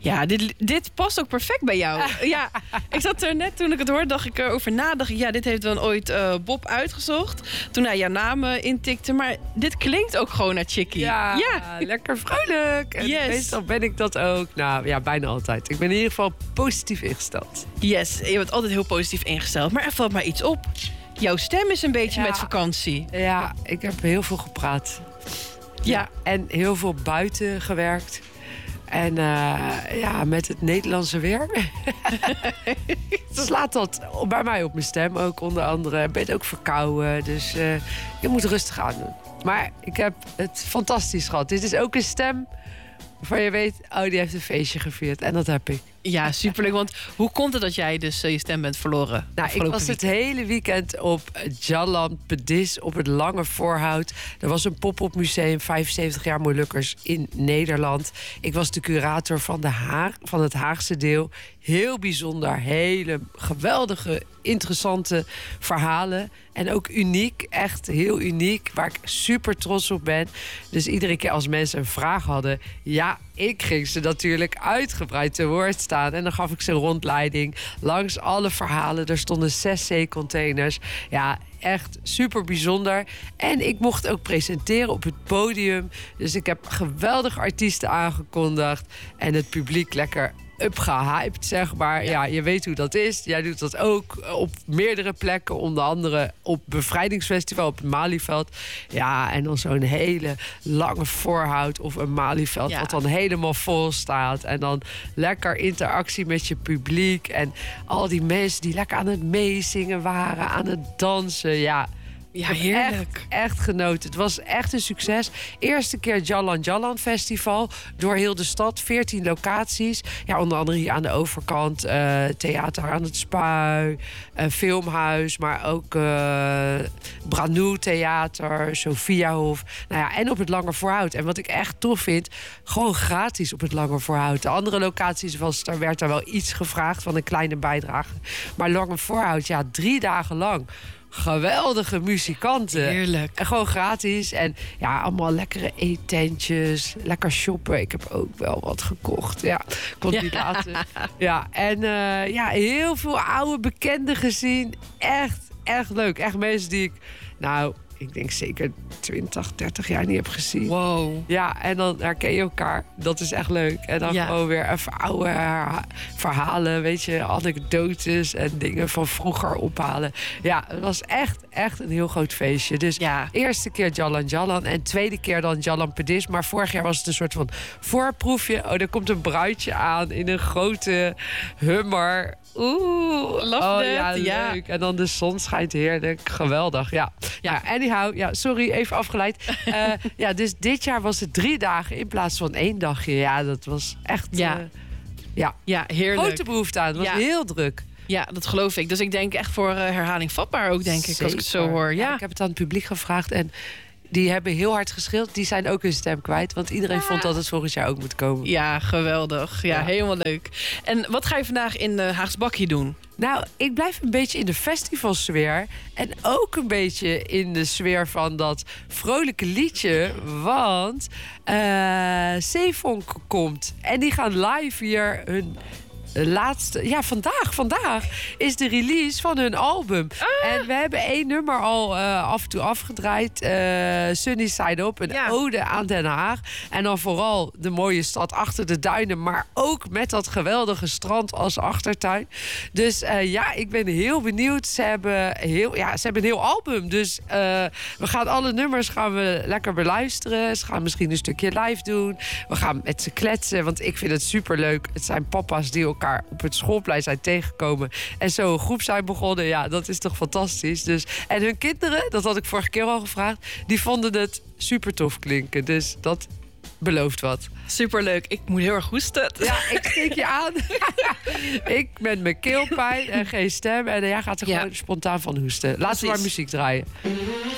Ja, dit past ook perfect bij jou. Ja, ik zat er net, toen ik het hoorde, dacht ik erover na. Dacht ik, ja, dit heeft dan ooit Bob uitgezocht. Toen hij jouw naam intikte. Maar dit klinkt ook gewoon naar Chickie. Ja, lekker vrolijk. En meestal ben ik dat ook. Nou ja, bijna altijd. Ik ben in ieder geval positief ingesteld. Yes, je bent altijd heel positief ingesteld. Maar er valt maar iets op. Jouw stem is een beetje met vakantie. Ja, ik heb heel veel gepraat. Ja, en heel veel buiten gewerkt. En met het Nederlandse weer slaat dat bij mij op mijn stem ook onder andere. Ik ben ook verkouden, dus je moet rustig aan doen. Maar ik heb het fantastisch gehad. Dit is ook een stem waarvan je weet, die heeft een feestje gevierd. En dat heb ik. Ja, superleuk. Want hoe komt het dat jij dus je stem bent verloren? Nou, ik was het hele weekend op Jalan Pedis op het Lange Voorhout. Er was een pop-up museum, 75 jaar Molukkers in Nederland. Ik was de curator van het Haagse deel. Heel bijzonder, hele geweldige, interessante verhalen. En ook uniek, echt heel uniek, waar ik super trots op ben. Dus iedere keer als mensen een vraag hadden, ja, ik ging ze natuurlijk uitgebreid te woord staan. En dan gaf ik ze een rondleiding langs alle verhalen. Er stonden 6 zeecontainers. Ja, echt super bijzonder. En ik mocht ook presenteren op het podium. Dus ik heb geweldige artiesten aangekondigd. En het publiek lekker upgehyped, zeg maar. Ja, je weet hoe dat is. Jij doet dat ook op meerdere plekken. Onder andere op Bevrijdingsfestival op het Malieveld. Ja, en dan zo'n hele lange voorhout of een Malieveld wat dan helemaal vol staat. En dan lekker interactie met je publiek. En al die mensen die lekker aan het meezingen waren, aan het dansen. Ja, heerlijk. Echt genoten. Het was echt een succes. Eerste keer Jalan Festival. Door heel de stad. 14 locaties. Ja, onder andere hier aan de overkant. Theater aan het Spui. Filmhuis. Maar ook Branu Theater. Sophiahof. Nou ja, en op het Lange Voorhout. En wat ik echt tof vind. Gewoon gratis op het Lange Voorhout. De andere locaties werd er wel iets gevraagd. Van een kleine bijdrage. Maar Lange Voorhout, 3 dagen lang. Geweldige muzikanten. Heerlijk. En gewoon gratis. En ja, allemaal lekkere eetentjes. Lekker shoppen. Ik heb ook wel wat gekocht. Ja, kon het niet laten. Ja, en heel veel oude bekenden gezien. Echt leuk. Echt mensen die ik denk zeker 20, 30 jaar niet heb gezien. Wow. Ja, en dan herken je elkaar. Dat is echt leuk. En dan gewoon weer even oude verhalen, weet je, anekdotes en dingen van vroeger ophalen. Ja, het was echt een heel groot feestje. Dus eerste keer Jalan en tweede keer dan Jalan Pedis. Maar vorig jaar was het een soort van voorproefje. Er komt een bruidje aan in een grote Hummer. Love that. Leuk. En dan de zon schijnt heerlijk. Geweldig, ja. Anyhow, sorry, even afgeleid. Dus dit jaar was het 3 dagen in plaats van 1 dagje. Ja, dat was echt... heerlijk. Grote behoefte aan. Het was heel druk. Ja, dat geloof ik. Dus ik denk echt voor herhaling vatbaar ook, denk ik, als ik het zo hoor. Ja. Ik heb het aan het publiek gevraagd en die hebben heel hard geschild. Die zijn ook hun stem kwijt. Want iedereen vond dat het volgend jaar ook moet komen. Ja, geweldig. Ja, helemaal leuk. En wat ga je vandaag in Haags Bakkie doen? Nou, ik blijf een beetje in de festivalsfeer. En ook een beetje in de sfeer van dat vrolijke liedje. Want Zeevonk komt. En die gaan live hier hun laatste... Ja, vandaag is de release van hun album. En we hebben 1 nummer al af en toe afgedraaid. Sunny Side Up, een ode aan Den Haag. En dan vooral de mooie stad achter de duinen. Maar ook met dat geweldige strand als achtertuin. Dus ik ben heel benieuwd. Ze hebben een heel album. Dus we gaan alle nummers lekker beluisteren. Ze gaan misschien een stukje live doen. We gaan met ze kletsen, want ik vind het superleuk. Het zijn papa's die elkaar op het schoolplein zijn tegengekomen en zo een groep zijn begonnen. Ja, dat is toch fantastisch. Dus, en hun kinderen, dat had ik vorige keer al gevraagd, die vonden het super tof klinken. Dus dat belooft wat. Superleuk. Ik moet heel erg hoesten. Ja, ik steek je aan. Ik met mijn keelpijn en geen stem. En jij gaat er gewoon spontaan van hoesten. Laten we maar muziek draaien.